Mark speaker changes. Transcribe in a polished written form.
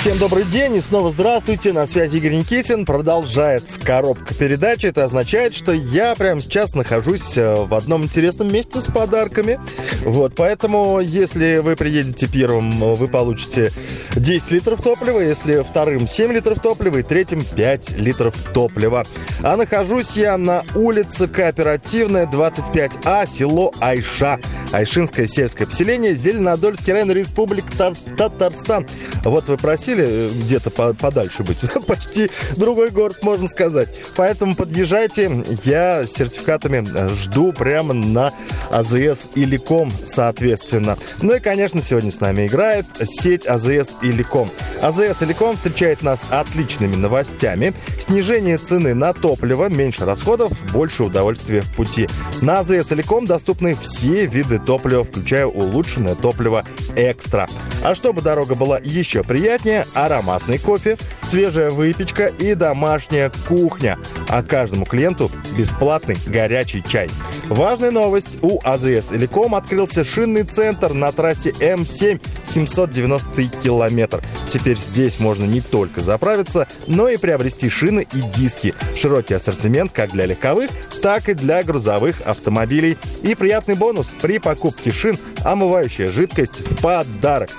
Speaker 1: Всем добрый день и снова здравствуйте. На связи Игорь Никитин. Продолжается коробка передач. Это означает, что я прямо сейчас нахожусь в одном интересном месте с подарками. Вот, поэтому, если вы приедете первым, вы получите 10 литров топлива, если вторым 7 литров топлива и третьим 5 литров топлива. А нахожусь я на улице Кооперативная, 25А, село Айша. Айшинское сельское поселение, Зеленодольский район, Республика Татарстан. Вот вы просили где-то подальше быть. Почти другой город, можно сказать. Поэтому подъезжайте. Я с сертификатами жду прямо на АЗС Иликом, соответственно. Ну и, конечно, сегодня с нами играет сеть АЗС Иликом. АЗС Иликом встречает нас отличными новостями. Снижение цены на топливо, меньше расходов, больше удовольствия в пути. На АЗС Иликом доступны все виды топлива, включая улучшенное топливо «Экстра». А чтобы дорога была еще приятнее, ароматный кофе, свежая выпечка и домашняя кухня. А каждому клиенту бесплатный горячий чай. Важная новость. У АЗС Иликом открылся шинный центр на трассе М7, 790 километр. Теперь здесь можно не только заправиться, но и приобрести шины и диски. Широкий ассортимент как для легковых, так и для грузовых автомобилей. И приятный бонус: при покупке шин омывающая жидкость в подарок.